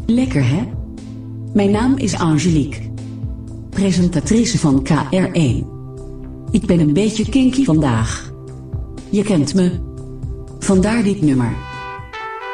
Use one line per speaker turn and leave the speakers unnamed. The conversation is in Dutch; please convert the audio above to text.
Lekker hè? Mijn naam is Angelique. Presentatrice van KR1. Ik ben een beetje kinky vandaag. Je kent me. Vandaar dit nummer.